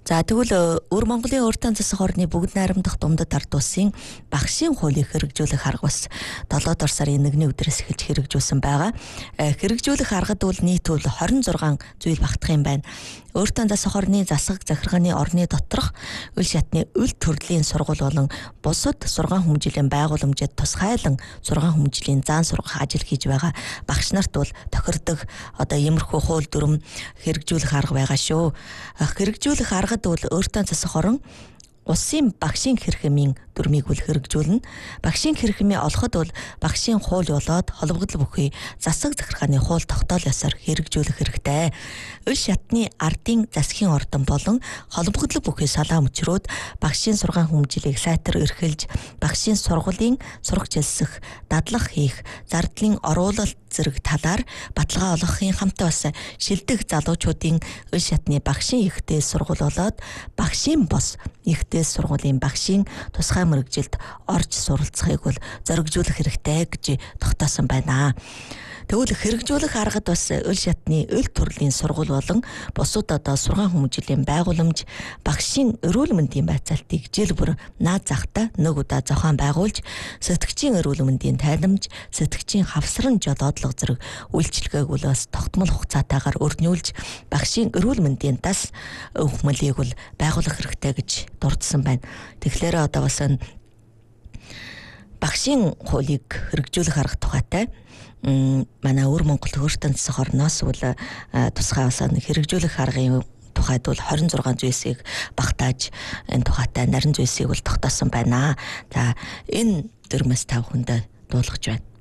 За тэгвэл өвөр Монголын урьд засаг орны бүгд найрамдах Думдад ард улсын багшийн хуулийг хэрэгжүүлэх арга бас 7 дугаар сарын 1-ний өдрөөс эхэлж хэрэгжүүлсэн байгаа. Хэрэгжүүлэх аргад бол нийт 26 зүйл багтах юм байна. Өөртөө засаг орны засаг захиргааны орны доторх үйл шатны үл төрлийн сургууль болон бусад сургаан хүмүүжлийн байгууламжид тусгайлан сургаан хүмүүжлийн заан сургах ажил хийж байгаа багш нарт бол тохирдог одоо иймэрхүү хууль дүрм хэрэгжүүлэх арга байгаа шүү. Хэрэгжүүлэх аргад бол өөртөө засаг орон улсын багшийн хэрхэмийн дүрмийг үл хэрэгжүүлнэ. Багшийн хэрхэмээ олоход бол багшийн хууль болоод холбогдол бүхий засаг захиргааны хууль тогтоол ёсоор хэрэгжүүлэх хэрэгтэй. Үйл шатны ардын засгийн ордон болон холбогдол бүхий салаа мөчрөөд багшийн сургаан хүмүүжлийг сайтар эрхэлж, багшийн сургуулийн сурах жилсэх, дадлах хийх, зардлын оруулалт зэрэг талаар баталгаа олгохын хамтаа бас шилдэг залуучуудын үйл шатны багшийн ихтэй сургууль болоод багшийн бос ихтэй сургуулийн багшийн тусгай мэргэжилд орж суралцахыг бол зоригжуулах хэрэгтэй гэж тогтоосон байна. Тэгвэл хэрэгжүүлэх аргад бас үйл шатны үйл төрлийн сургууль болон бусад одоо сургаан хүмүүжлийн байгууламж багшийн эрүүл мэндийн байцаалтыг жил бүр наад захта нэг удаа зохион байгуулж, сэтгчийн эрүүл мэндийн тайламж, сэтгчийн хавсран жолоодлого зэрэг үйлчилгээг бол бас тогтмол хугацаатаагаар өрнүүлж, багшийн эрүүл мэндийн дас өвхмөлийг бол байгуулах хэрэгтэй гэж дурдсан байна. Тэгэхээр одоо бас багшийн хуулийг хэрэгжүүлэх арга тухайтай манай өвөр Монгол өөртөө засаг орноос бол тусгай бас хэрэгжүүлэх аргын тухайд бол 26 зүйлсийг багтааж энэ тухайтай нарийн зүйлсийг бол тогтоосон байна. За энэ дөрмөөс 5 хүнд дуулгаж байна.